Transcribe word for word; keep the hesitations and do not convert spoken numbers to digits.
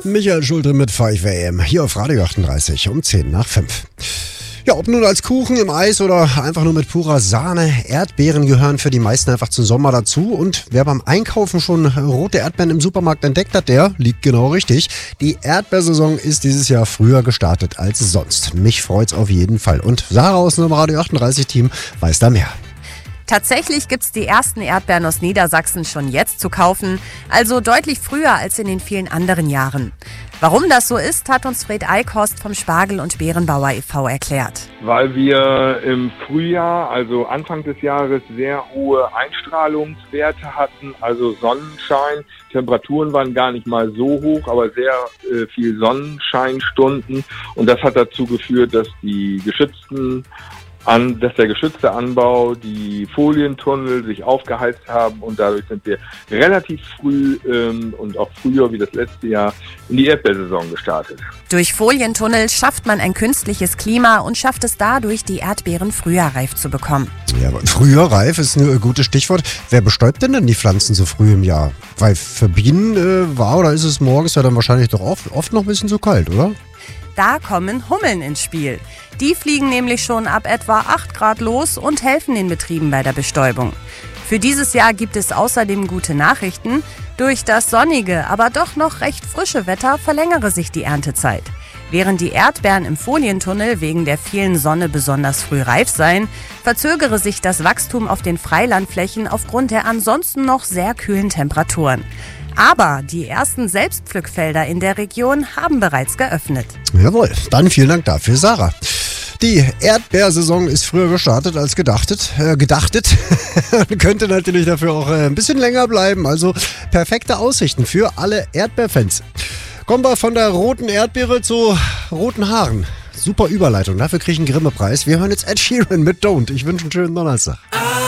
Michael Schulte mit fünf A M hier auf Radio achtunddreißig um zehn nach fünf. Ja, ob nun als Kuchen im Eis oder einfach nur mit purer Sahne, Erdbeeren gehören für die meisten einfach zum Sommer dazu. Und wer beim Einkaufen schon rote Erdbeeren im Supermarkt entdeckt hat, der liegt genau richtig. Die Erdbeersaison ist dieses Jahr früher gestartet als sonst. Mich freut's auf jeden Fall. Und Sarah aus dem Radio achtunddreißig Team weiß da mehr. Tatsächlich gibt's die ersten Erdbeeren aus Niedersachsen schon jetzt zu kaufen, also deutlich früher als in den vielen anderen Jahren. Warum das so ist, hat uns Fred Eichhorst vom Spargel- und Beerenbauer e V erklärt. Weil wir im Frühjahr, also Anfang des Jahres, sehr hohe Einstrahlungswerte hatten, also Sonnenschein. Temperaturen waren gar nicht mal so hoch, aber sehr äh, viel Sonnenscheinstunden. Und das hat dazu geführt, dass die geschützten An, dass der geschützte Anbau, die Folientunnel sich aufgeheizt haben und dadurch sind wir relativ früh ähm, und auch früher wie das letzte Jahr in die Erdbeersaison gestartet. Durch Folientunnel schafft man ein künstliches Klima und schafft es dadurch, die Erdbeeren früher reif zu bekommen. Ja, aber früher reif ist ein gutes Stichwort. Wer bestäubt denn dann die Pflanzen so früh im Jahr? Weil für Bienen äh, war oder ist es morgens ja dann wahrscheinlich doch oft, oft noch ein bisschen zu kalt, oder? Da kommen Hummeln ins Spiel. Die fliegen nämlich schon ab etwa acht Grad los und helfen den Betrieben bei der Bestäubung. Für dieses Jahr gibt es außerdem gute Nachrichten. Durch das sonnige, aber doch noch recht frische Wetter verlängere sich die Erntezeit. Während die Erdbeeren im Folientunnel wegen der vielen Sonne besonders früh reif seien, verzögere sich das Wachstum auf den Freilandflächen aufgrund der ansonsten noch sehr kühlen Temperaturen. Aber die ersten Selbstpflückfelder in der Region haben bereits geöffnet. Jawohl, dann vielen Dank dafür, Sarah. Die Erdbeersaison ist früher gestartet als gedachtet. Äh, gedachtet. Könnte natürlich dafür auch äh, ein bisschen länger bleiben. Also perfekte Aussichten für alle Erdbeerfans. Kommen wir von der roten Erdbeere zu roten Haaren. Super Überleitung. Dafür kriege ich einen Grimme-Preis. Wir hören jetzt Ed Sheeran mit Don't. Ich wünsche einen schönen Donnerstag.